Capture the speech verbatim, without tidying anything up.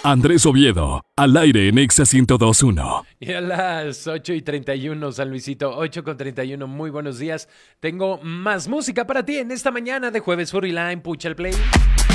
Andrés Oviedo, al aire en Exa ciento dos punto uno. Y a las ocho y treinta y uno, San Luisito, ocho con treinta y uno, muy buenos días. Tengo más música para ti en esta mañana de jueves. Furry Line, pucha el play.